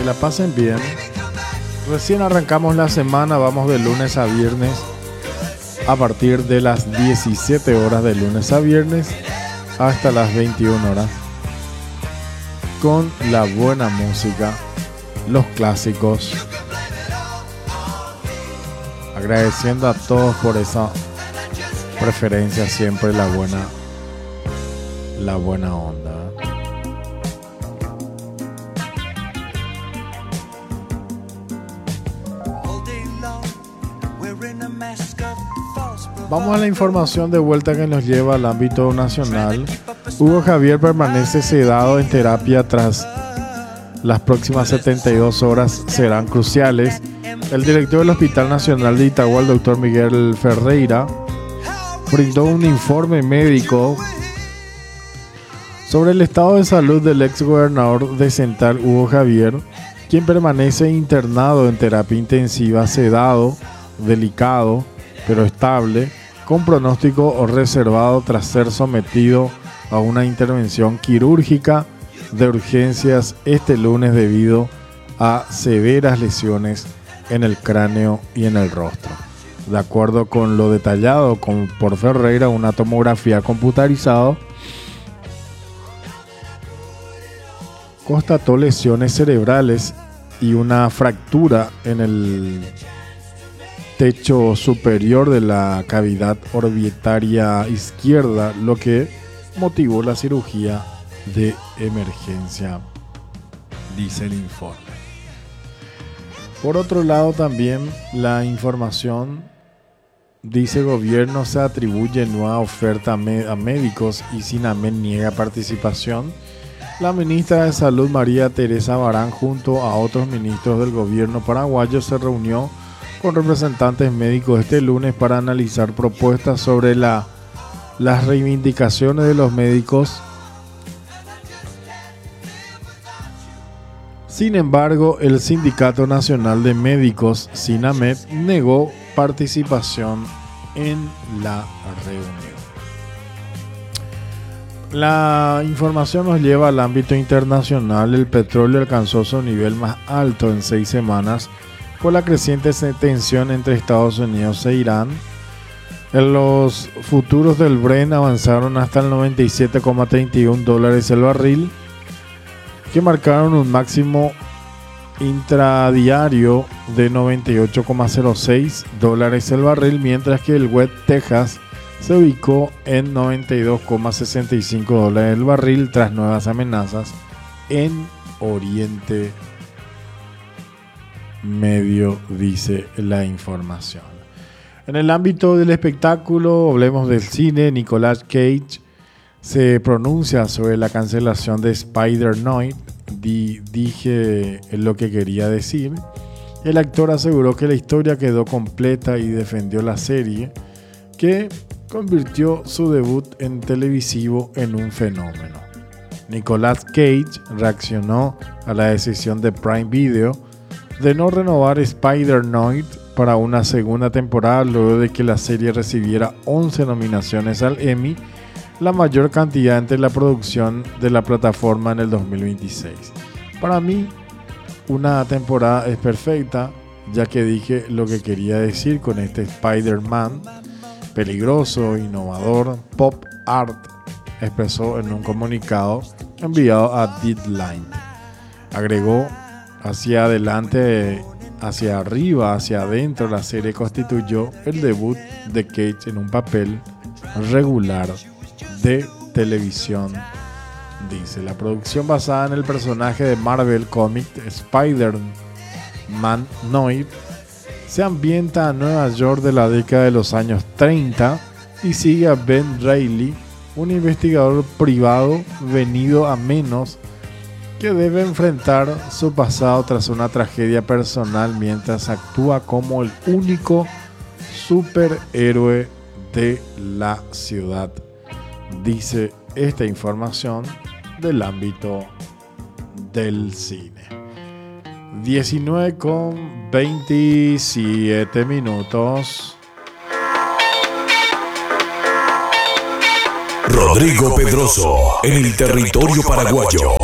Que la pasen bien. Recién arrancamos la semana, vamos de lunes a viernes a partir de las 17 horas de lunes a viernes hasta las 21 horas con la buena música, los clásicos. Agradeciendo a todos por esa preferencia, siempre la buena onda. Vamos a la información de vuelta que nos lleva al ámbito nacional. Hugo Javier permanece sedado en terapia tras las próximas 72 horas serán cruciales. El director del Hospital Nacional de Itagua, el doctor Miguel Ferreira, brindó un informe médico sobre el estado de salud del ex gobernador de Central, Hugo Javier, quien permanece internado en terapia intensiva, sedado, delicado, pero estable, con pronóstico reservado tras ser sometido a una intervención quirúrgica de urgencias este lunes debido a severas lesiones en el cráneo y en el rostro. De acuerdo con lo detallado por Ferreira, una tomografía computarizada constató lesiones cerebrales y una fractura en el techo superior de la cavidad orbitaria izquierda, lo que motivó la cirugía de emergencia, dice el informe. Por otro lado, también la información dice: gobierno se atribuye nueva oferta a médicos y Sinamed niega participación. La ministra de Salud, María Teresa Barán, junto a otros ministros del gobierno paraguayo, se reunió con representantes médicos este lunes para analizar propuestas sobre las reivindicaciones de los médicos. Sin embargo, el Sindicato Nacional de Médicos, Sinamed, negó participación en la reunión. La información nos lleva al ámbito internacional. El petróleo alcanzó su nivel más alto en 6 semanas por la creciente tensión entre Estados Unidos e Irán. Los futuros del Brent avanzaron hasta el $97,31 el barril, que marcaron un máximo intradiario de $98,06 el barril, mientras que el West Texas se ubicó en $92,65 el barril tras nuevas amenazas en Oriente Medio, dice la información. En el ámbito del espectáculo, hablemos del cine. Nicolas Cage se pronuncia sobre la cancelación de Spider-Noir. Dije lo que quería decir. El actor aseguró que la historia quedó completa y defendió la serie, que convirtió su debut en televisivo en un fenómeno. Nicolas Cage reaccionó a la decisión de Prime Video de no renovar Spider-Noir para una segunda temporada luego de que la serie recibiera 11 nominaciones al Emmy, la mayor cantidad entre la producción de la plataforma en el 2026. Para mí, una temporada es perfecta, ya que dije lo que quería decir con este Spider-Man peligroso, innovador, pop art, expresó en un comunicado enviado a Deadline. Agregó: hacia adelante, hacia arriba, hacia adentro, la serie constituyó el debut de Cage en un papel regular de televisión, dice. La producción, basada en el personaje de Marvel Comics Spider-Man Noir, se ambienta a Nueva York de la década de los años 30 y sigue a Ben Reilly, un investigador privado venido a menos, que debe enfrentar su pasado tras una tragedia personal mientras actúa como el único superhéroe de la ciudad, dice esta información del ámbito del cine. 19:27. Rodrigo Pedroso en el territorio paraguayo.